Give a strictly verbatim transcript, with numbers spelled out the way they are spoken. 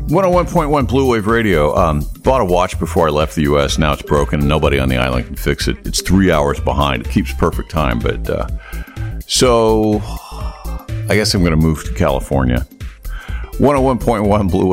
one oh one point one Blue Wave Radio. Um, bought a watch before I left the U S. Now it's broken and nobody on the island can fix it. It's three hours behind. It keeps perfect time. But uh, so I guess I'm going to move to California. one oh one point one Blue Wave.